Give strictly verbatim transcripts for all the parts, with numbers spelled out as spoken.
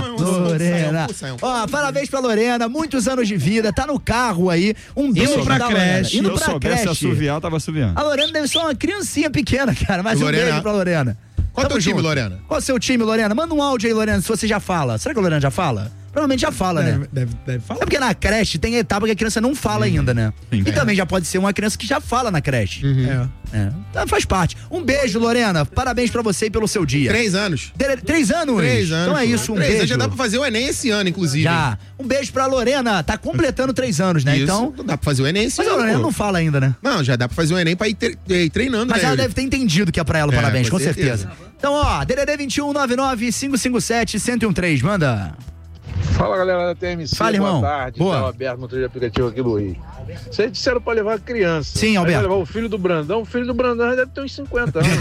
Lorena. Ó, parabéns pra Lorena, muitos anos de vida, tá no carro aí. Um beijo Indo pra da creche. Indo Se eu pra soubesse creche. assoviar, eu tava assoviando. A Lorena deve ser uma criancinha pequena, cara, mas Lorena. um beijo pra Lorena. Qual é o Tamo teu time, junto. Lorena? Qual é o seu time, Lorena? Manda um áudio aí, Lorena, se você já fala. Será que a Lorena já fala? Provavelmente já fala, Deve, né? deve, deve falar. É porque na creche tem etapa que a criança não fala ainda, né? Sim. E É. também já pode ser uma criança que já fala na creche. É. É. Então faz parte. Um beijo, Lorena. Parabéns pra você e pelo seu dia. Três anos. Tre- Três anos? Três anos. Então é isso, um Três beijo. anos já dá pra fazer o Enem esse ano, inclusive. Já. Um beijo pra Lorena. Tá completando três anos, né? Isso, Então. dá pra fazer o Enem esse Mas a ano. Lorena pô. não fala ainda, né? Não, já dá pra fazer o Enem pra ir, tre- ir treinando, Mas né? ela Yuri? deve ter entendido que é pra ela, É, parabéns, com com certeza. certeza. Então, ó, D D D vinte e um, nove nove, cinco cinco sete, um zero um três, manda. Fala, galera da T M C, Fala, irmão. boa tarde. Boa. Então, Alberto, motor de aplicativo aqui do Rio. Vocês disseram pra levar criança. Sim, Aí Alberto. vai levar o filho do Brandão. O filho do Brandão já deve ter uns cinquenta anos.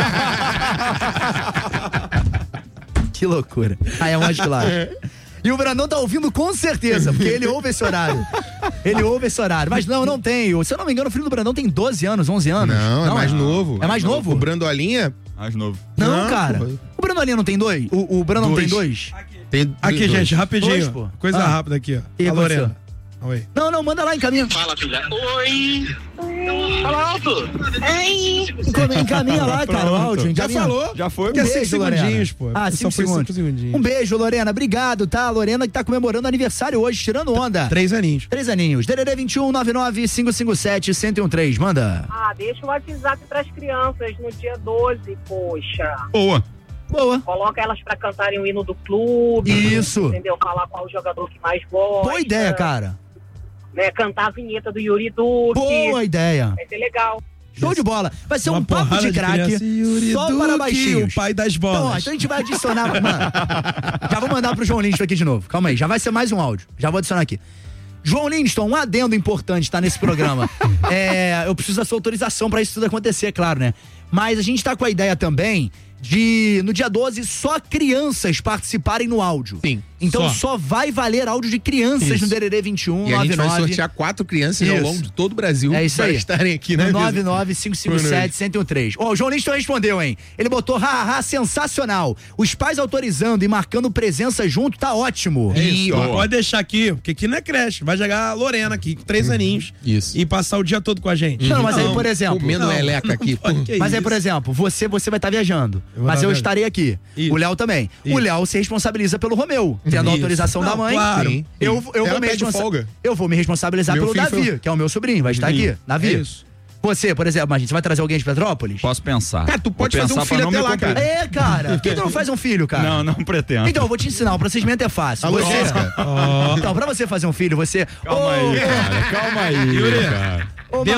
Que loucura. Aí é mais claro. E o Brandão tá ouvindo com certeza, porque ele ouve esse horário. Ele ouve esse horário. Mas não, não tem. Se eu não me engano, o filho do Brandão tem doze anos, onze anos. Não, é mais novo. É mais novo? O Brandolinha Mais novo. Não, Não, cara. pô. O Brandolinha não tem dois? O, o Brandão Dois. tem dois? tem. Aqui, dois. gente, rapidinho. Dois, pô. Coisa Ah. rápida aqui, ó. E A aconteceu? Lorena. Oi. Não, não, manda lá, encaminha. Fala, filha. Oi. Fala alto. Oi. Encaminha, encaminha lá, cara, o áudio. Já Encaminha. falou? Já foi? Que é Um cinco beijo, Lorena. segundinhos, pô. Ah, Só cinco foi cinco segundos. segundinhos. Um beijo, Lorena. Obrigado, tá? A Lorena que tá comemorando aniversário hoje, tirando onda. Três aninhos. Três aninhos. D D D vinte e um, nove nove, cinco cinco sete, um zero um três. Manda. Ah, deixa o WhatsApp pras crianças no dia doze, poxa. Boa. Boa. Coloca elas pra cantarem o hino do clube. Isso. Entendeu? Falar qual o jogador que mais gosta. Boa ideia, cara. Né? Cantar a vinheta do Yuri Duque. Boa ideia. Vai ser legal. Show de bola. Vai ser Uma um papo porrada de craque criança. Yuri só Duque, para baixinhos. o pai das Então, ó, bolas. então a gente vai adicionar, mano. Já vou mandar pro João Linston aqui de novo. Calma aí, já vai ser mais um áudio. Já vou adicionar aqui. João Linston, um adendo importante tá nesse programa. É, eu preciso da sua autorização pra isso tudo acontecer, claro, né? Mas a gente tá com a ideia também de, no dia doze, só crianças participarem no áudio. Sim. Então Só. só, vai valer áudio de crianças Isso. no D D D vinte e um, E a gente vai nove nove. sortear quatro crianças ao Isso. longo de todo o Brasil. É isso pra aí. estarem aqui, né? No Bisa? nove nove, cinco cinco sete, um zero um três. Ó, o João Linston respondeu, hein? Ele botou, haha, sensacional. Os pais autorizando e marcando presença junto, tá ótimo. É isso. E, ó, Pode deixar aqui, porque aqui não é creche. Vai jogar a Lorena aqui, com três aninhos. Isso. E passar o dia todo com a gente. Não, mas aí, por exemplo... Comendo Não, meleca aqui. pode, que Mas aí, isso? por exemplo, você, você vai estar viajando, Eu vou mas tá eu viajando. estarei aqui. Isso. O Léo também. Isso. O Léo se responsabiliza pelo Romeu, tendo Isso. autorização da Não, mãe. claro. Sim. Eu, eu, Ela vou me pede responsa- folga. eu vou me responsabilizar Meu pelo filho Davi, foi- que é o meu sobrinho, vai estar aqui. Davi. É isso. Você, por exemplo, Margin, você vai trazer alguém de Petrópolis? Posso pensar. Cara, tu pode Vou fazer um pensar pra filho não até me lá, complicar. cara. É, cara. Por que tu não faz um filho, cara? Não, não pretendo. Então, eu vou te ensinar, o procedimento é fácil. Alô, Você- Jéssica. Então, pra você fazer um filho, você... Calma aí, cara. Calma aí, Yuri. cara. Ô,